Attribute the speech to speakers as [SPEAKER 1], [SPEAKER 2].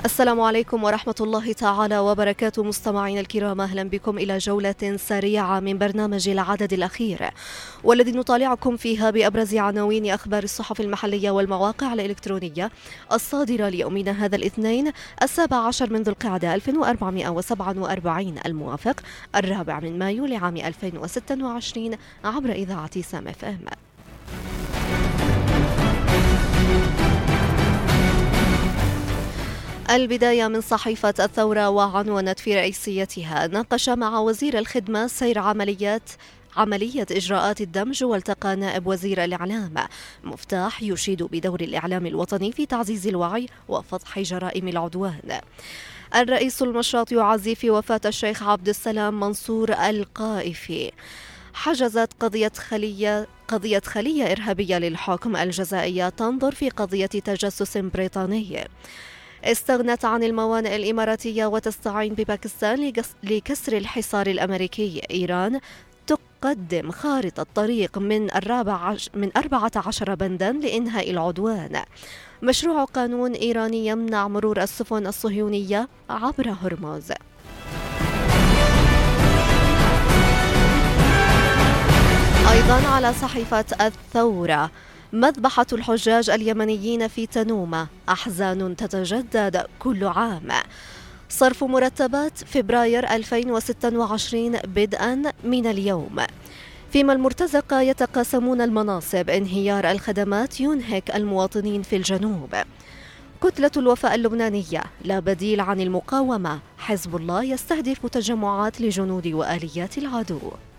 [SPEAKER 1] السلام عليكم ورحمة الله تعالى وبركاته. مستمعينا الكرام، أهلا بكم إلى جولة سريعة من برنامج العدد الأخير، والذي نطالعكم فيها بأبرز عناوين أخبار الصحف المحلية والمواقع الإلكترونية الصادرة ليومنا هذا الاثنين 17 من ذو القعدة 1447 الموافق 4 من مايو لعام 2026 عبر إذاعة سام اف ام. البداية من صحيفة الثورة، وعنونت في رئيسيتها: ناقش مع وزير الخدمة سير عملية إجراءات الدمج، والتقى نائب وزير الإعلام. مفتاح يشيد بدور الإعلام الوطني في تعزيز الوعي وفضح جرائم العدوان. الرئيس المشاط يعزي في وفاة الشيخ عبد السلام منصور القائفي. حجزت قضية خلية إرهابية للحكم الجزائية تنظر في قضية تجسس بريطاني. استغنت عن الموانئ الإماراتية وتستعين بباكستان لكسر الحصار الأمريكي. إيران تقدم خارطة طريق من 14 بندا لإنهاء العدوان. مشروع قانون إيراني يمنع مرور السفن الصهيونية عبر هرمز. أيضا على صحيفة الثورة: مذبحة الحجاج اليمنيين في تنومة، أحزان تتجدد كل عام. صرف مرتبات فبراير 2026 بدءا من اليوم. فيما المرتزقة يتقاسمون المناصب، انهيار الخدمات ينهك المواطنين في الجنوب. كتلة الوفاء اللبنانية: لا بديل عن المقاومة، حزب الله يستهدف تجمعات لجنود وآليات العدو.